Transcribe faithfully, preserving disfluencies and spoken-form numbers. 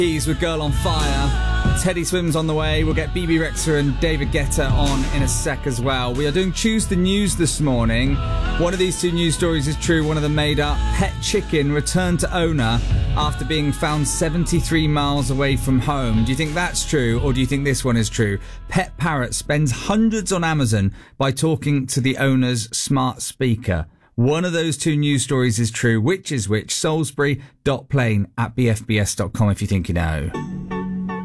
He's with Girl on Fire. Teddy Swims on the way. We'll get B B Rexa and David Guetta on in a sec as well. We are doing Choose the News this morning. One of these two news stories is true, one of them made up. Pet chicken returned to owner after being found seventy-three miles away from home. Do you think that's true, or do you think this one is true? Pet parrot spends hundreds on Amazon by talking to the owner's smart speaker. One of those two news stories is true. Which is which? Salisbury dot plane at b f b s dot com if you think you know.